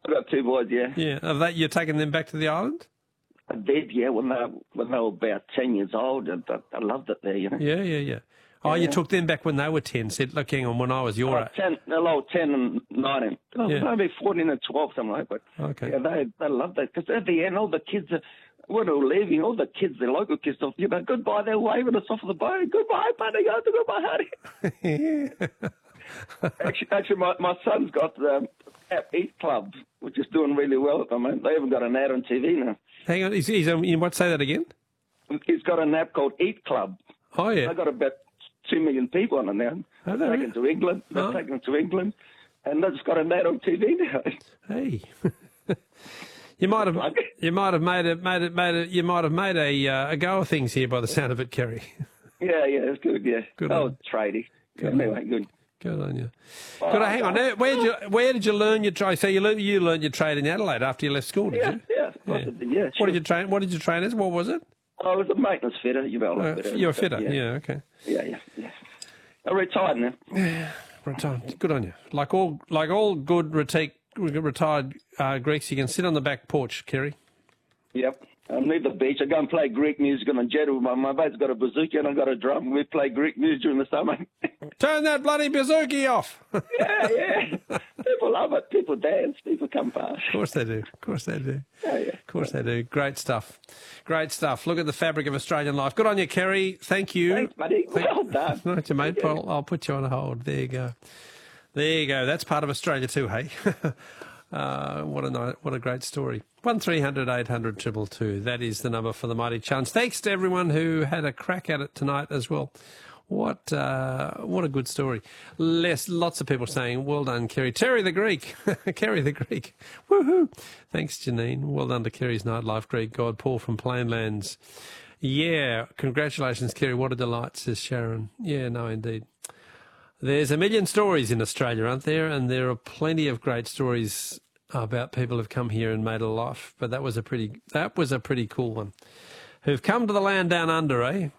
I've got two boys, yeah. Yeah. Are that, you're taking them back to the island? I did, yeah, when they were about 10 years old. And I loved it there, you know. Yeah. Oh, you took them back when they were 10. Said, look, hang on, when I was your age. 10 and 19. Maybe 14 and 12, something like that. But Okay. yeah, they loved that. Because at the end, all the kids, when they were leaving, all the kids, the local kids, goodbye, they're waving us off the boat. Goodbye, buddy. Goodbye, honey. actually, my son's got the App Eat Club, which is doing really well at the moment. They even got an ad on TV now. Hang on, he's on, what, say that again? He's got an app called Eat Club. Oh, yeah. They've got about 2 million people on it now. They're taking to England. They're taking to England. And they've just got an ad on TV now. Hey. You might have made a go of things here by the sound of it, Kerry. Yeah, it's good, yeah. Good on tradie. Anyway, good. Good on you. Hang on. Where did you learn your trade? So you learned your trade in Adelaide after you left school, did you? Yeah. What did you train? What did you train as? What was it? I was a maintenance fitter. You're a fitter. Yeah. Okay. Yeah. I'm retired now. Yeah, retired. Good on you. Like all good retired Greeks, you can sit on the back porch, Kerry. Yep. I need the beach. I go and play Greek music on a jet with my mate's got a bazooka and I've got a drum. We play Greek music during the summer. Turn that bloody bazooka off. Yeah. People love it. People dance. People come past. Of course they do. Yeah. Of course they do. Great stuff. Look at the fabric of Australian life. Good on you, Kerry. Thank you. Thanks, buddy. Well done. Right, mate. I'll put you on hold. There you go. That's part of Australia too, hey? What a great story. 1300 800 222. That is the number for the Mighty Chance. Thanks to everyone who had a crack at it tonight as well. What a good story. Lots of people saying, well done, Kerry. Terry the Greek. Kerry the Greek. Woohoo. Thanks, Janine. Well done to Kerry's Nightlife Greek God. Paul from Plainlands. Yeah, congratulations, Kerry. What a delight, says Sharon. Yeah, no, indeed. There's a million stories in Australia, aren't there? And there are plenty of great stories about people who've come here and made a life. But that was a pretty cool one. Who've come to the land down under, eh?